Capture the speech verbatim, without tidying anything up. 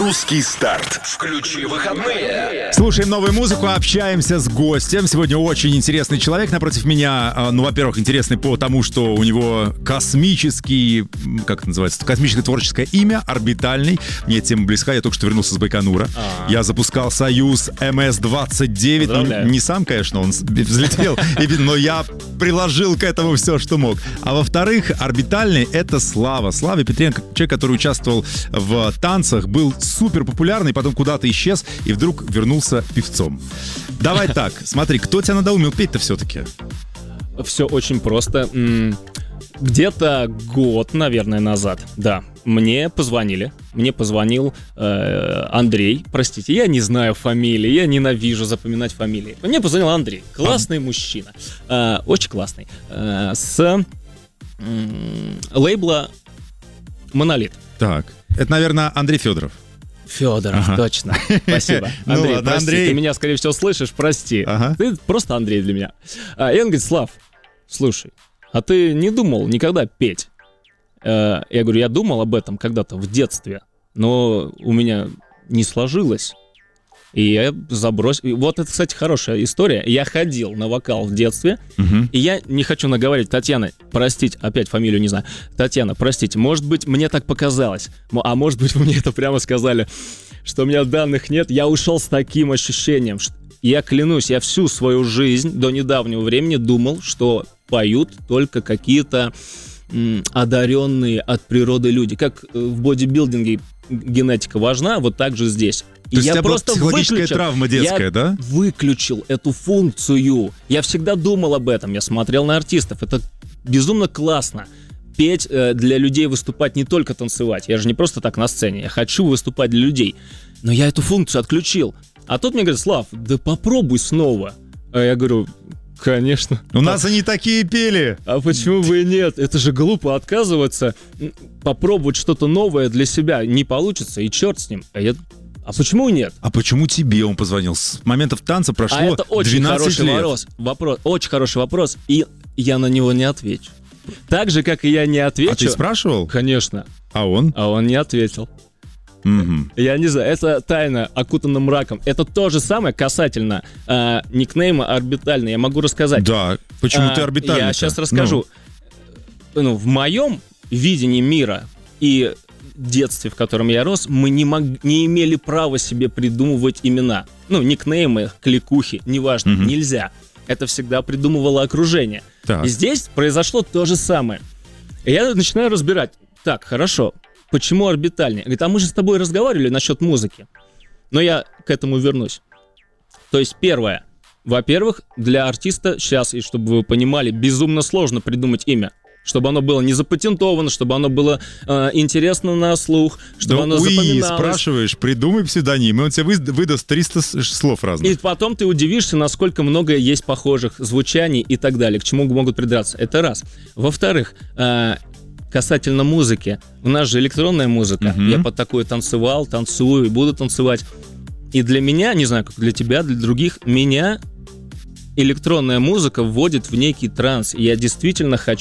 Русский старт. Включи выходные. Слушаем новую музыку, общаемся с гостем. Сегодня очень интересный человек напротив меня. Ну, во-первых, интересный по тому, что у него космический, как это называется, космическое творческое имя, орбитальный. Мне тема близка, я только что вернулся с Байконура. А-а-а. Я запускал Союз эм эс двадцать девять. Ну, не сам, конечно, он взлетел, но я приложил к этому все, что мог. А во-вторых, орбитальный — это Слава. Слава Петренко, человек, который участвовал в танцах, был супер популярный, потом куда-то исчез и вдруг вернулся певцом. Давай так, смотри, кто тебя надоумил петь-то все-таки? Все очень просто. Где-то год, наверное, назад, да, мне позвонили. Мне позвонил э, Андрей. Простите, я не знаю фамилии, я ненавижу запоминать фамилии. Мне позвонил Андрей. Классный а... мужчина. Э, очень классный. Э, с э, лейбла «Монолит». Так, это, наверное, Андрей Федоров. Федоров, ага. Точно. Спасибо. Андрей, ну, ладно, прости, Андрей. Ты меня, скорее всего, слышишь, прости. Ага. Ты просто Андрей для меня. А, и он говорит: Слав, слушай, а ты не думал никогда петь? А, я говорю, я думал об этом когда-то в детстве, но у меня не сложилось. И я забросил. Вот это, кстати, хорошая история. Я ходил на вокал в детстве, угу. И я не хочу наговаривать. Татьяна, простите, опять фамилию не знаю. Татьяна, простите, может быть, мне так показалось. А может быть, вы мне это прямо сказали, что у меня данных нет. Я ушел с таким ощущением. Я клянусь, я всю свою жизнь до недавнего времени думал, что поют только какие-то м, одаренные от природы люди. Как в бодибилдинге генетика важна, вот так же здесь. То есть я просто психологическая выключил, травма детская, я да? выключил эту функцию. Я всегда думал об этом, я смотрел на артистов. Это безумно классно. Петь э, для людей, выступать, не только танцевать. Я же не просто так на сцене, я хочу выступать для людей. Но я эту функцию отключил. А тут мне говорят: Слав, да попробуй снова. А я говорю: конечно. У нас они такие пели. А почему бы и нет? Это же глупо отказываться. Попробовать что-то новое для себя не получится, и черт с ним. А я... А почему нет? А почему тебе он позвонил? С моментов танца прошло а это очень двенадцать лет. Вопрос, вопрос, очень хороший вопрос, и я на него не отвечу. Так же, как и я не отвечу... А ты спрашивал? Конечно. А он? А он не ответил. Угу. Я не знаю, это тайна, окутана мраком. Это то же самое касательно э, никнейма орбитальный. Я могу рассказать. Да, почему а, ты орбитальный? Я сейчас расскажу. Ну. ну, в моем видении мира и детстве, в котором я рос, мы не, мог, не имели права себе придумывать имена. Ну, никнеймы, кликухи, неважно, угу. Нельзя. Это всегда придумывало окружение. Так. И здесь произошло то же самое. И я начинаю разбирать. Так, хорошо, почему орбитальный? Говорит, а мы же с тобой разговаривали насчет музыки. Но я к этому вернусь. То есть первое. Во-первых, для артиста сейчас, и чтобы вы понимали, безумно сложно придумать имя. Чтобы оно было не запатентовано, чтобы оно было э, интересно на слух, чтобы да оно уи, запоминалось. Спрашиваешь, придумай псевдоним, и он тебе выдаст триста слов разных. И потом ты удивишься, насколько много есть похожих звучаний и так далее, к чему могут придраться. Это раз. Во-вторых, э, касательно музыки. У нас же электронная музыка. Uh-huh. Я под такое танцевал, танцую и буду танцевать. И для меня, не знаю, как для тебя, для других, меня электронная музыка вводит в некий транс. И я действительно хочу